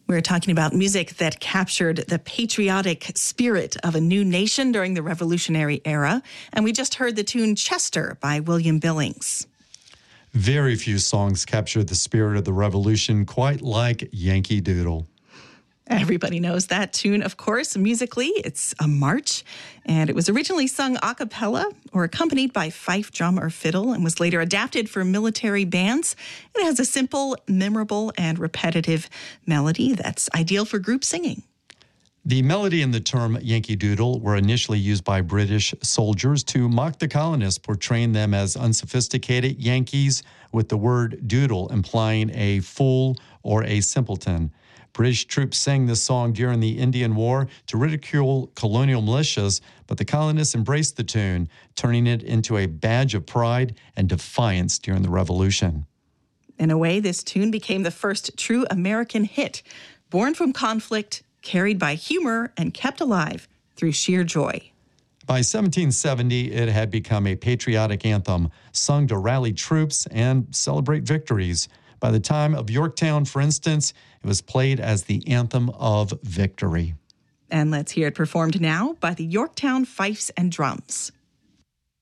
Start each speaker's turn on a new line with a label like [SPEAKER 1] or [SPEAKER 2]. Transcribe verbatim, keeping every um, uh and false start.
[SPEAKER 1] We're talking about music that captured the patriotic spirit of a new nation during the Revolutionary era. And we just heard the tune Chester by William Billings.
[SPEAKER 2] Very few songs capture the spirit of the Revolution quite like Yankee Doodle.
[SPEAKER 1] Everybody knows that tune, of course. Musically, it's a march, and it was originally sung a cappella or accompanied by fife, drum, or fiddle, and was later adapted for military bands. It has a simple, memorable, and repetitive melody that's ideal for group singing.
[SPEAKER 2] The melody and the term Yankee Doodle were initially used by British soldiers to mock the colonists, portraying them as unsophisticated Yankees, with the word doodle implying a fool or a simpleton. British troops sang this song during the Indian War to ridicule colonial militias, but the colonists embraced the tune, turning it into a badge of pride and defiance during the Revolution.
[SPEAKER 1] In a way, this tune became the first true American hit, born from conflict, carried by humor, and kept alive through sheer joy.
[SPEAKER 2] By seventeen seventy, it had become a patriotic anthem, sung to rally troops and celebrate victories. By the time of Yorktown, for instance, it was played as the anthem of victory.
[SPEAKER 1] And let's hear it performed now by the Yorktown Fifes and Drums.